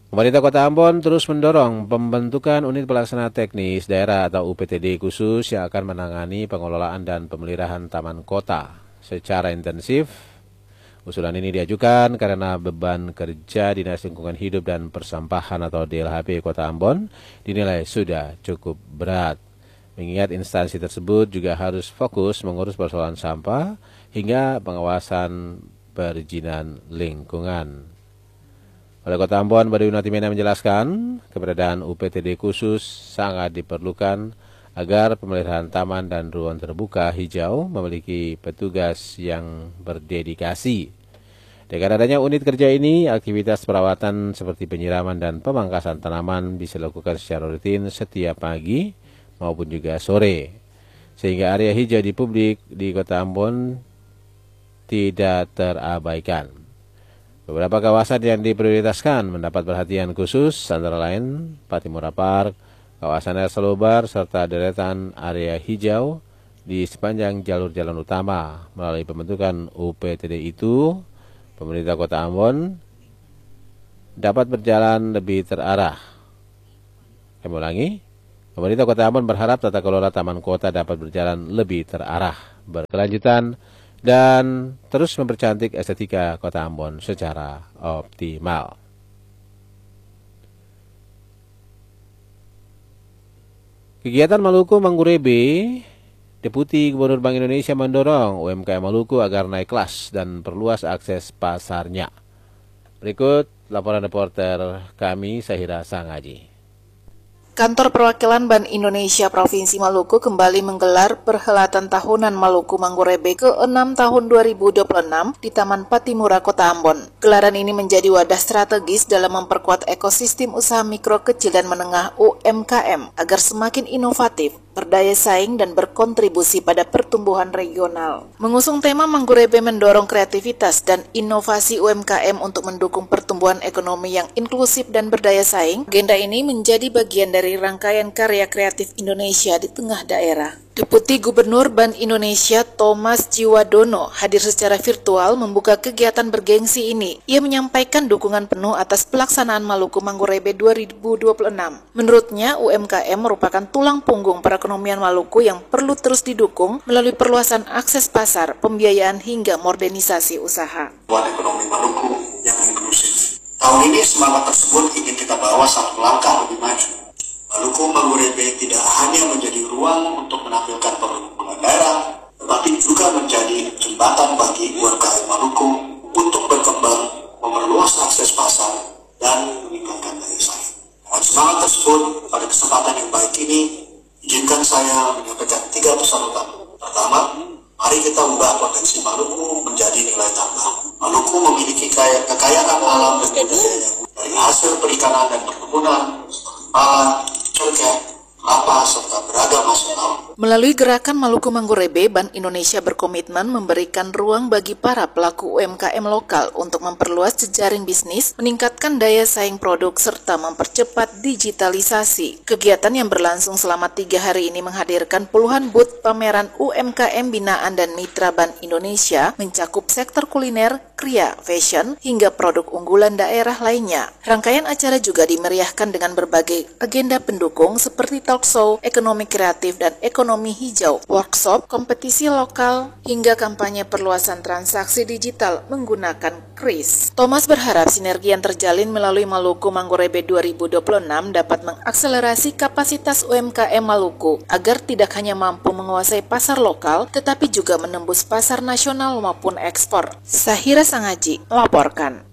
Pemerintah Kota Ambon terus mendorong pembentukan unit pelaksana teknis daerah atau UPTD khusus yang akan menangani pengelolaan dan pemeliharaan taman kota secara intensif. Usulan ini diajukan karena beban kerja Dinas Lingkungan Hidup dan Persampahan atau DLHP Kota Ambon dinilai sudah cukup berat. Mengingat instansi tersebut juga harus fokus mengurus persoalan sampah hingga pengawasan perizinan lingkungan. Wali Kota Ambon Badi Unatimena menjelaskan keberadaan UPTD khusus sangat diperlukan agar pemeliharaan taman dan ruang terbuka hijau memiliki petugas yang berdedikasi. Dengan adanya unit kerja ini, aktivitas perawatan seperti penyiraman dan pemangkasan tanaman bisa dilakukan secara rutin setiap pagi maupun juga sore, sehingga area hijau di publik di Kota Ambon tidak terabaikan. Beberapa kawasan yang diprioritaskan mendapat perhatian khusus antara lain Patimura Park, kawasan El Salobar, serta deretan area hijau di sepanjang jalur jalan utama. Melalui pembentukan UPTD itu, pemerintah Kota Ambon dapat berjalan lebih terarah. Kami ulangi, pemerintah Kota Ambon berharap tata kelola taman kota dapat berjalan lebih terarah, berkelanjutan, dan terus mempercantik estetika Kota Ambon secara optimal. Kegiatan Maluku Mangurebe, Deputi Gubernur Bank Indonesia mendorong UMKM Maluku agar naik kelas dan perluas akses pasarnya. Berikut laporan reporter kami Sahira Sangaji. Kantor Perwakilan Bank Indonesia Provinsi Maluku kembali menggelar perhelatan tahunan Maluku Mangurebe ke-6 tahun 2026 di Taman Patimura, Kota Ambon. Gelaran ini menjadi wadah strategis dalam memperkuat ekosistem usaha mikro, kecil, dan menengah UMKM agar semakin inovatif, berdaya saing, dan berkontribusi pada pertumbuhan regional. Mengusung tema Mangurebe mendorong kreativitas dan inovasi UMKM untuk mendukung pertumbuhan ekonomi yang inklusif dan berdaya saing, agenda ini menjadi bagian dari rangkaian karya kreatif Indonesia di tengah daerah. Deputi Gubernur Bank Indonesia Thomas Jiwadono hadir secara virtual membuka kegiatan bergengsi ini. Ia menyampaikan dukungan penuh atas pelaksanaan Maluku Mangurebe 2026. Menurutnya, UMKM merupakan tulang punggung perekonomian Maluku yang perlu terus didukung melalui perluasan akses pasar, pembiayaan, hingga modernisasi usaha. Ekonomi Maluku yang inklusif. Tahun ini semangat tersebut ingin kita bawa satu langkah lebih maju. Maluku Mangurebe tidak hanya menjadi ruang untuk menampilkan produk daerah, tetapi juga menjadi jembatan bagi UMKM Maluku untuk berkembang, memperluas akses pasar, dan meningkatkan daya saing. Dengan semangat tersebut, pada kesempatan yang baik ini, izinkan saya menyampaikan 3 pesan utama. Pertama, mari kita ubah potensi Maluku menjadi nilai tambah. Maluku memiliki kekayaan alam dan budaya dari hasil perikanan dan perkebunan, pala, cengkeh, kelapa, serta beragam hasil laut. Melalui gerakan Maluku Mangurebe, Bank Indonesia berkomitmen memberikan ruang bagi para pelaku UMKM lokal untuk memperluas jejaring bisnis, meningkatkan daya saing produk, serta mempercepat digitalisasi. Kegiatan yang berlangsung selama 3 hari ini menghadirkan puluhan booth pameran UMKM binaan dan mitra Bank Indonesia, mencakup sektor kuliner, kria, fashion, hingga produk unggulan daerah lainnya. Rangkaian acara juga dimeriahkan dengan berbagai agenda pendukung seperti talk show, ekonomi kreatif, dan ekonomi hijau, workshop, kompetisi lokal, hingga kampanye perluasan transaksi digital menggunakan KRIS. Thomas berharap sinergi yang terjalin melalui Maluku Mangurebe 2026 dapat mengakselerasi kapasitas UMKM Maluku agar tidak hanya mampu menguasai pasar lokal, tetapi juga menembus pasar nasional maupun ekspor. Sahira Sangaji melaporkan.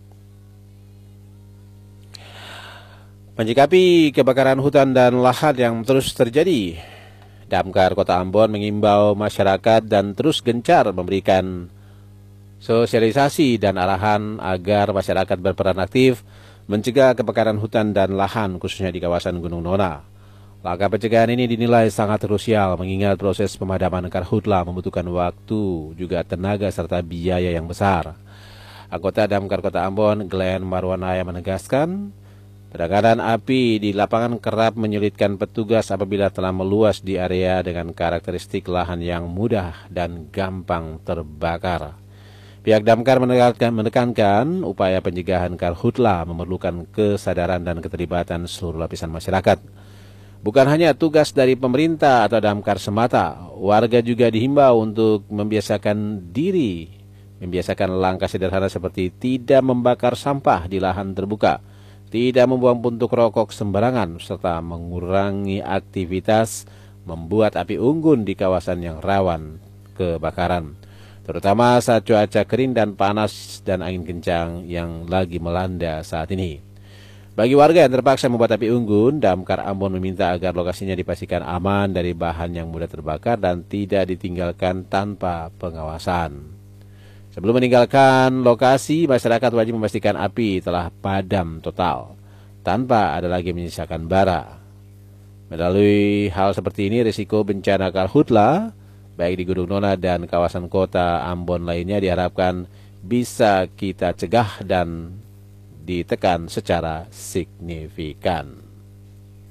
Menyikapi kebakaran hutan dan lahan yang terus terjadi, Damkar Kota Ambon mengimbau masyarakat dan terus gencar memberikan sosialisasi dan arahan agar masyarakat berperan aktif mencegah kebakaran hutan dan lahan khususnya di kawasan Gunung Nona. Langkah pencegahan ini dinilai sangat krusial mengingat proses pemadaman karhutla membutuhkan waktu, juga tenaga serta biaya yang besar. Anggota Damkar Kota Ambon, Glenn Marwanaya menegaskan, penanganan api di lapangan kerap menyulitkan petugas apabila telah meluas di area dengan karakteristik lahan yang mudah dan gampang terbakar. Pihak Damkar menekankan upaya pencegahan karhutla memerlukan kesadaran dan keterlibatan seluruh lapisan masyarakat. Bukan hanya tugas dari pemerintah atau Damkar semata, warga juga dihimbau untuk membiasakan langkah sederhana seperti tidak membakar sampah di lahan terbuka, tidak membuang puntung rokok sembarangan, serta mengurangi aktivitas membuat api unggun di kawasan yang rawan kebakaran, terutama saat cuaca kering dan panas dan angin kencang yang lagi melanda saat ini. Bagi warga yang terpaksa membuat api unggun, Damkar Ambon meminta agar lokasinya dipastikan aman dari bahan yang mudah terbakar dan tidak ditinggalkan tanpa pengawasan. Sebelum meninggalkan lokasi, masyarakat wajib memastikan api telah padam total, tanpa ada lagi menyisakan bara. Melalui hal seperti ini, risiko bencana karhutla, baik di Gunung Nona dan kawasan kota Ambon lainnya diharapkan bisa kita cegah dan ditekan secara signifikan.